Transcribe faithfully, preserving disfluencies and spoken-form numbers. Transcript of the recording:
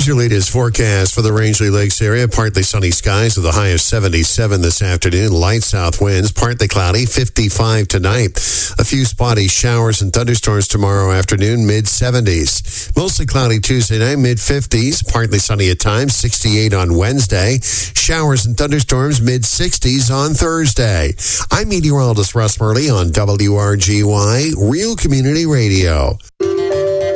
Here's your latest forecast for the Rangeley Lakes area. Partly sunny skies with a high of seventy-seven this afternoon. Light south winds, partly cloudy, fifty-five tonight. A few spotty showers and thunderstorms tomorrow afternoon, mid-seventies. Mostly cloudy Tuesday night, mid-fifties. Partly sunny at times, sixty-eight on Wednesday. Showers and thunderstorms, mid-sixties on Thursday. I'm meteorologist Russ Murley on W R G Y, Real Community Radio.